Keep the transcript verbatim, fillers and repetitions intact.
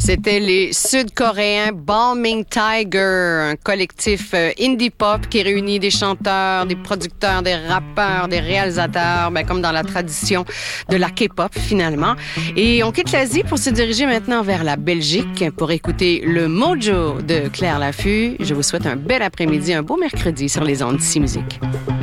C'était les Sud-Coréens Bombing Tiger, un collectif euh, indie pop qui réunit des chanteurs, des producteurs, des rappeurs, des réalisateurs, ben, comme dans la tradition de la K-pop finalement. Et on quitte l'Asie pour se diriger maintenant vers la Belgique pour écouter le Mojo de Claire Laffut. Je vous souhaite un bel après-midi, un beau mercredi sur les ondes d'Ici Musique.